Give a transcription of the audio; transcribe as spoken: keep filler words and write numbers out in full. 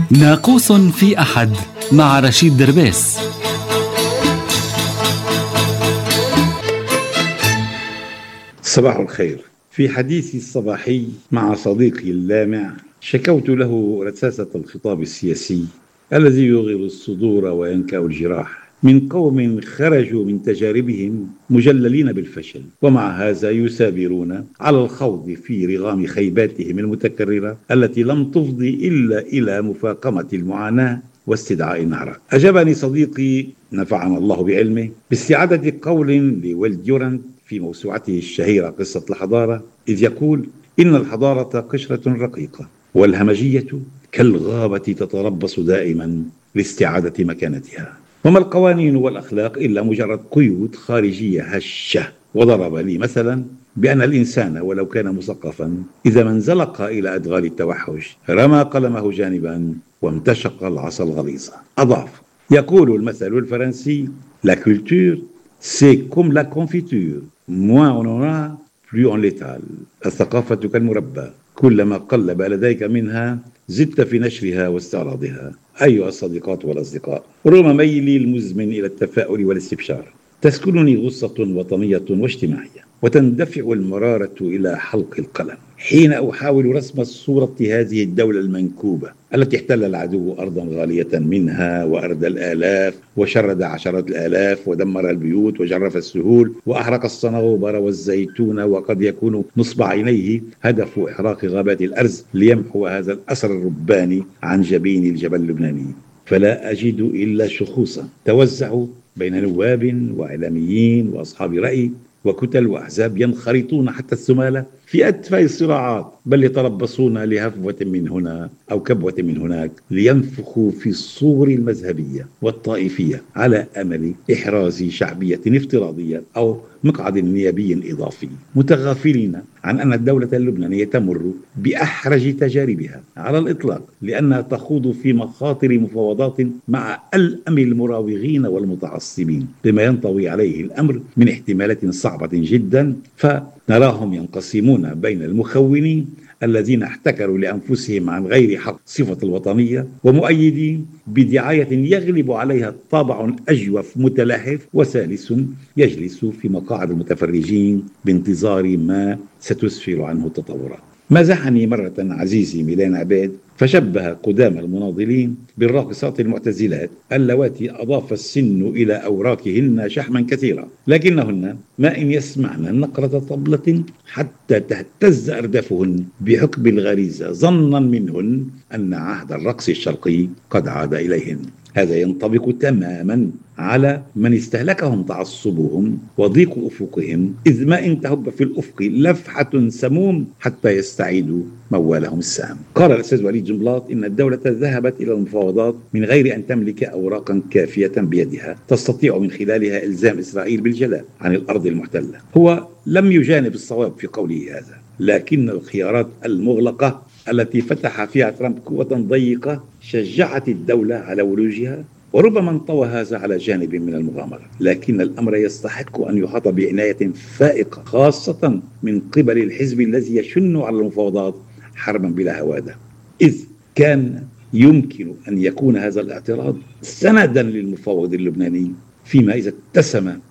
ناقوس في أحد مع رشيد دربيس. صباح الخير. في حديثي الصباحي مع صديقي اللامع شكوت له رساسة الخطاب السياسي الذي يغير الصدور وينكأ الجراح من قوم خرجوا من تجاربهم مجللين بالفشل، ومع هذا يثابرون على الخوض في رغام خيباتهم المتكررة التي لم تفضي إلا إلى مفاقمة المعاناة واستدعاء النعرة. أجابني صديقي نفعنا الله بعلمه باستعادة قول لويل ديورانت في موسوعته الشهيرة قصة الحضارة، إذ يقول: إن الحضارة قشرة رقيقة والهمجية كالغابة تتربص دائما لاستعادة مكانتها، وما القوانين والأخلاق إلا مجرد قيود خارجية هشة. وضرب لي مثلا بأن الإنسان ولو كان مثقفا إذا ما انزلق إلى أدغال التوحش رمى قلمه جانبا وامتشق العصا الغليظة. أضاف: يقول المثل الفرنسي: La culture c'est comme la confiture, moins on en a plus on l'étale. الثقافة كالمربى، كلما قلب لديك منها زدت في نشرها واستعراضها. أيها الصديقات والأصدقاء، رغم ميلي المزمن إلى التفاؤل والاستبشار تسكنني غصة وطنية واجتماعية، وتندفع المرارة إلى حلق القلم حين أحاول رسم الصورة هذه الدولة المنكوبة التي احتل العدو أرضا غالية منها وأردى الآلاف وشرد عشرات الآلاف ودمر البيوت وجرف السهول وأحرق الصنوبر والزيتون، وقد يكون نصب عينيه هدف إحراق غابات الأرز ليمحو هذا الأثر الرباني عن جبين الجبل اللبناني. فلا أجد إلا شخوصا توزعوا بين نواب وإعلاميين وأصحاب رأي وكتل وأحزاب ينخرطون حتى الثمالة في أتفه الصراعات، بل يتربصون لهفوة من هنا أو كبوة من هناك لينفخوا في الصور المذهبية والطائفية على أمل إحراز شعبية افتراضية أو مقعد نيابي إضافي، متغافلين عن أن الدولة اللبنانية تمر بأحرج تجاربها على الإطلاق، لأنها تخوض في مخاطر مفاوضات مع ألأم المراوغين والمتعصبين بما ينطوي عليه الأمر من احتمالات صعبة جدا. فنراهم ينقسمون بين المخونين الذين احتكروا لأنفسهم عن غير حق صفة الوطنية، ومؤيدين بدعاية يغلب عليها طابع أجوف متلهف، وثالث يجلس في مقاعد المتفرجين بانتظار ما ستسفر عنه التطورات. مازحني مرة عزيزي ميلان عباد فشبه قدام المناضلين بالراقصات المعتزلات اللواتي أضاف السن إلى أوراقهن شحما كثيرا، لكنهن ما إن يسمعن نقرة طبلة حتى تهتز أردافهن بحقب الغريزة ظنا منهن أن عهد الرقص الشرقي قد عاد إليهن. هذا ينطبق تماما على من استهلكهم تعصبهم وضيق أفقهم، إذ ما إن تهب في الأفق لفحة سموم حتى يستعيدوا موالهم السام. قال الأستاذ وليد جنبلاط إن الدولة ذهبت إلى المفاوضات من غير أن تملك أوراقا كافية بيدها تستطيع من خلالها إلزام إسرائيل بالجلاء عن الأرض المحتلة. هو لم يجانب الصواب في قوله هذا، لكن الخيارات المغلقة التي فتح فيها ترامب قوة ضيقة شجعت الدولة على ولوجها، وربما انطوى هذا على جانب من المغامرة، لكن الأمر يستحق أن يحاط بعناية فائقة خاصة من قبل الحزب الذي يشن على المفاوضات حربا بلا هوادة، إذ كان يمكن أن يكون هذا الاعتراض سندا للمفاوض اللبناني فيما إذا اتسم